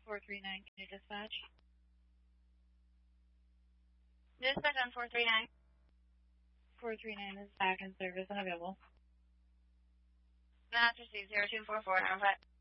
439, can you dispatch? Dispatch on 439. 439 is back in service and available. Mass received 0244 95.